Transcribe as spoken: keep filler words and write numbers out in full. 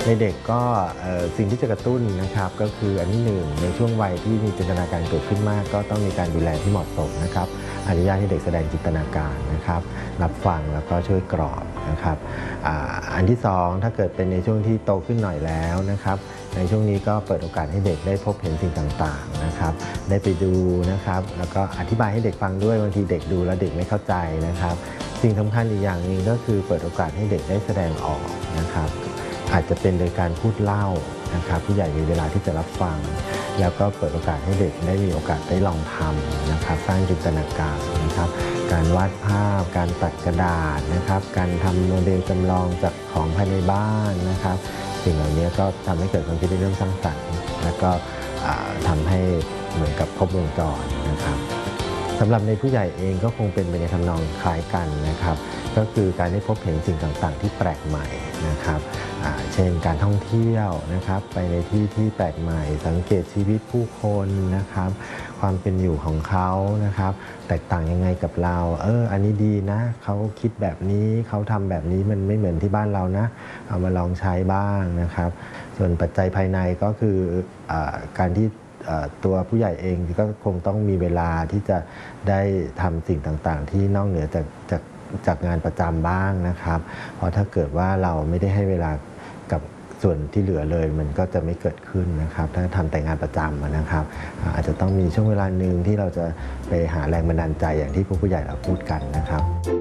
ในเด็กก็สิ่งที่จะกระตุ้นนะครับก็คืออันที่หนึ่งในช่วงวัยที่มีจินตนาการเกิดขึ้นมากก็ต้องมีการดูแลที่เหมาะสมนะครับอนุญาตให้เด็กแสดงจินตนาการนะครับรับฟังแล้วก็ช่วยกรอบนะครับอันที่สองถ้าเกิดเป็นในช่วงที่โตขึ้นหน่อยแล้วนะครับในช่วงนี้ก็เปิดโอกาสให้เด็กได้พบเห็นสิ่งต่างๆนะครับได้ไปดูนะครับแล้วก็อธิบายให้เด็กฟังด้วยบางทีเด็กดูแล้วเด็กไม่เข้าใจนะครับสิ่งสำคัญอีกอย่างหนึ่งก็คือเปิดโอกาสให้เด็กได้แสดงออกนะครับอาจจะเป็นโดยการพูดเล่านะครับผู้ใหญ่มีเวลาที่จะรับฟังแล้วก็เปิดโอกาสให้เด็กได้มีโอกาสได้ลองทำนะครับสร้างจินตนาการนะครับการวาดภาพการตัดกระดาษนะครับการทำโมเดลจำลองจากของภายในบ้านนะครับสิ่งเหล่านี้ก็ทำให้เกิดความคิดเรื่องสร้างสรรค์และก็ทำให้เหมือนกับครบวงจรนะครับสำหรับในผู้ใหญ่เองก็คงเป็นไปในทำนองคล้ายกันนะครับก็คือการได้พบเห็นสิ่งต่างๆที่แปลกใหม่นะครับเช่นการท่องเที่ยวนะครับไปในที่ที่แปลกใหม่สังเกตชีวิตผู้คนนะครับความเป็นอยู่ของเขานะครับแตกต่างยังไงกับเราเอออันนี้ดีนะเขาคิดแบบนี้เขาทำแบบนี้มันไม่เหมือนที่บ้านเรานะเอามาลองใช้บ้างนะครับส่วนปัจจัยภายในก็คือการที่ตัวผู้ใหญ่เองก็คงต้องมีเวลาที่จะได้ทำสิ่งต่างๆที่นอกเหนือจากจากจากงานประจำบ้างนะครับเพราะถ้าเกิดว่าเราไม่ได้ให้เวลากับส่วนที่เหลือเลยมันก็จะไม่เกิดขึ้นนะครับถ้าทำแต่งานประจำนะครับอาจจะต้องมีช่วงเวลาหนึ่งที่เราจะไปหาแรงบันดาลใจอย่างที่ผู้ใหญ่เราพูดกันนะครับ